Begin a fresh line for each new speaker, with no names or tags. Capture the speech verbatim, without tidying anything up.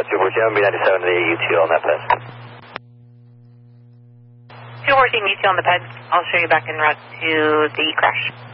two fourteen B ninety-seven to the U T on that ped.
two fourteen U T on the ped. I'll show you back en route to the crash.